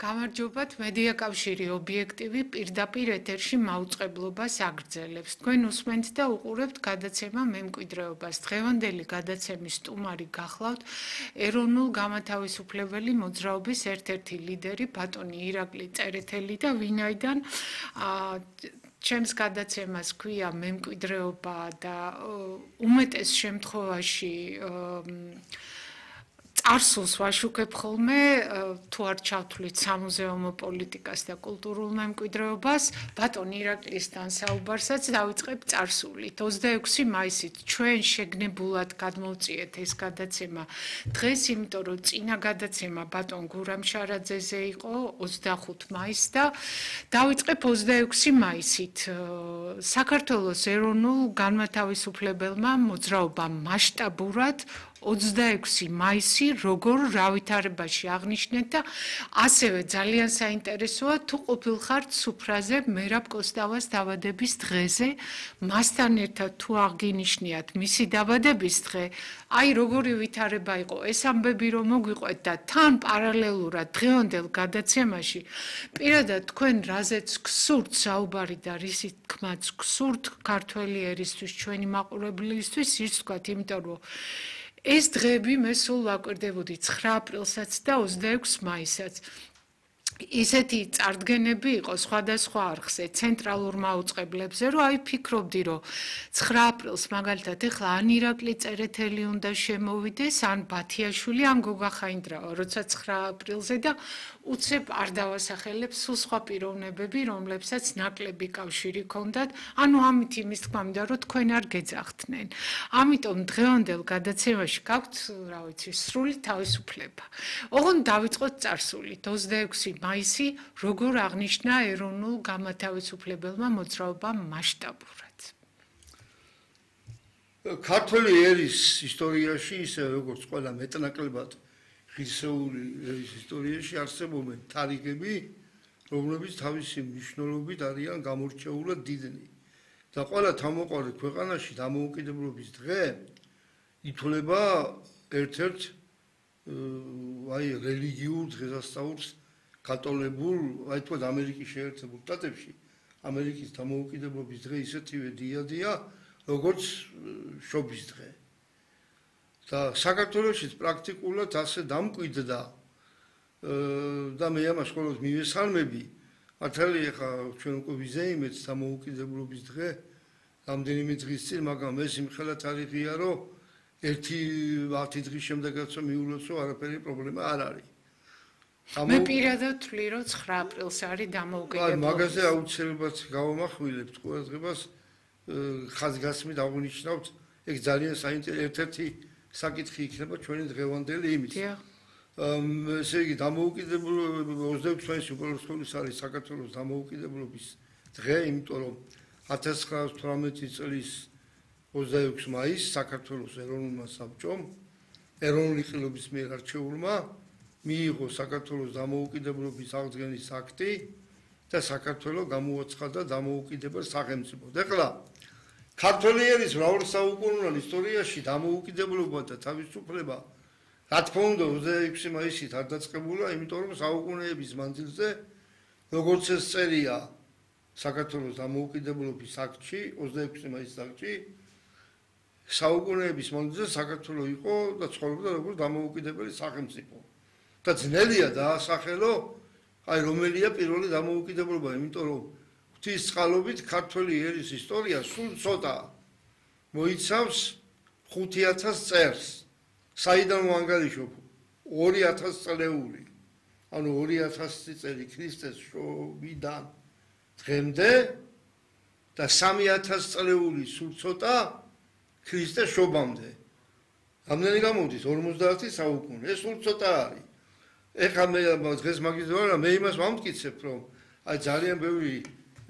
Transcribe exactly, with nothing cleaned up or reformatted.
გამარჯობათ, მედია კავშირი ობიექტივი პირდაპირ ეთერში მაუწყებლობას აგრძელებს. თქვენ უსმენთ და უყურებთ გადაცემა მემკვიდრეობას. დღევანდელი გადაცემის სტუმარი გახლავთ ეროვნულ გამათავისუფლებელი მოძრაობის ერთ-ერთი ლიდერი ბატონი ირაკლი წერეთელი და ვინაიდან ჩემს გადაცემას ქვია მემკვიდრეობა და უმეტეს შემთხვევაში წარსულს ვაშუქებ ხოლმე თუ არ ჩავთვლით სამუზეუმო პოლიტიკას და კულტურულ მემკვიდრეობას, ბატონ ირაკლის განსაუბარსაც დავიწყებ წარსულით. ოცდაექვსი მაისით ჩვენ შეგნებულად გადმოვწიეთ ეს გადაცემა დღეს, იმიტომ რომ წინა გადაცემა ბატონ გურამ შარაძეზე იყო ოცდახუთი მაისს და დავიწყებ ოცდაექვსი მაისით. საქართველოს ეროვნულ განმათავისუფლებელმა მოძრაობამ მასშტაბურად ოცდაექვსი მაისი როგორ რავითარებაში აღნიშნეთ და ასევე ძალიან საინტერესოა თუ ყოფილხართ სუფრაზე მერაბ კოსტავას დაბადების დღეზე, მასთან ერთად თუ აღგინიშნიათ მისი დაბადების დღე, აი როგორი ვითარება იყო ეს ამბები რომ მოგვიყვეთ და თან პარალელურად დღევანდელ გადაცემაში პირადად თქვენ რაზეც გსურთ საუბარი და რისით თქმაც გსურთ ქართველი ერისთვის ჩვენი მაყურებლისთვის ის ვთქვათ, იმიტომ რომ ეს დღეები მე სულ ვაკვირდებოდი ცხრა აპრილსაც და ოცდაექვსი მაისაც. ისეთი წარდგენები იყო სხვადასხვა არხზე, ცენტრალურ მაუწყებლებზე, რომ აი ფიქრობდი, რომ ცხრა აპრილს მაგალითად ეხლა ან ირაკლი წერეთელი უნდა შემოვიდეს, ან ბათიაშვილი, ან გოგა ხაინდრავა, როცა ცხრა აპრილზე და უცებ არ დავასახელებ სულ სხვა პიროვნებები, რომლებსაც ნაკლები კავშირი ჰქონდათ, ანუ ამით იმის თქმა მინდა, რომ თქვენ არ გეძახდნენ. ამიტომ დღევანდელ გადაცემაში გაქვთ, რა ვიცი, სრული თავისუფლება. ოღონდ დავიწყოთ წარსულით. ოცდაექვსი მაისი როგორ აღნიშნა ეროვნულ გამათავისუფლებელმა მოძრაობამ მასშტაბურად. ქართველი ერის ისტორიაში, ისე როგორც ყველა მეტნაკლებად ღირსეული ერის ისტორიაში არსებობენ თარიღები, რომლებიც თავისი მნიშვნელობით არიან გამორჩეულად დიდნი. და ყველა თავმოყრილი ქვეყანაში დამოუკიდებლობის დღე ითვლება ერთ-ერთ აი რელიგიურ დღესასწაულს კათოლებურ, აი თქვა ამერიკის შეერთებულ შტატებში ამერიკის დამოუკიდებლობის დღე ისეთივე დიადია, როგორც შობის დღე. და საქართველოშიც პრაქტიკულად ასე დამკვიდრდა და მე ამას ყოველთვის მივესალმები. მართალი ახლა ჩვენ უკვე ვიზეიმეთ დამოუკიდებლობის დღე რამდენიმე დღის წინ, მაგრამ ეს იმხელა თარიღია, რომ ერთი ათი დღის შემდეგაც მიულოცო, არაფერი პრობლემა არ არის. მე პირადად ვთვლი, რომ ცხრა აპრილს არის დამოუკიდებლობა. აი მაგაზე აუცილებლად გავამახვილებთ ყურადღებას, ხაზგასმით აღნიშნავთ, ეგ ძალიან საინტერესო ერთ-ერთი საკითხი იქნება ჩვენი დღევანდელი იმით. ესე იგი დამოუკიდებლობა ოცდაექვსი მაისი უპირველეს არის საქართველოს დამოუკიდებლობის დღე, იმიტომ რომ ათას ცხრაასი თვრამეტი წლის ოცდაექვსი მაისს საქართველოს ეროვნულმა საბჭომ, ეროვნული ყილობის მიერ არჩეულმა მიიღო საქართველოს დამოუკიდებლობის აღდგენის აქტი და საქართველო გამოაცხადა დამოუკიდებელ სახელმწიფოდ. ეხლა ქართველი ერის მრავალსაუკუნოვან ისტორიაში დამოუკიდებლობა და თავისუფლება რა თქმა უნდა ოცდაექვსი მაისით არ დაწყებულა, იმიტომ რომ საუკუნეების მანძილზე როგორც ეს წერია საქართველოს დამოუკიდებლობის აქტში, ოცდაექვსი მაისის აქტში, საუკუნეების მანძილზე საქართველო იყო და ცხოვრობდა როგორც დამოუკიდებელი სახელმწიფო. და ძნელია დაასახელო, აი რომელია პირველი დამოუკიდებლობა, იმიტომ რომ ღვთისწყალობით ქართველი ერის ისტორია სულ ცოტა მოიცავს ხუთი ათას წერს. საიდან ვანგარიშობ? ორი ათასი წლეული. ანუ ორი ათასი წელი ქრისტეს შობიდან დღემდე და სამი ათასი წლეული სულ ცოტა ქრისტეს შობამდე. რამდენი გამოდის? ორმოცდაათი საუკუნე. ეს სულ ცოტა არის. ეხლა მე დღეს მაგის ვარ, მე იმას ვამტკიცებ, რომ აი ძალიან ბევრი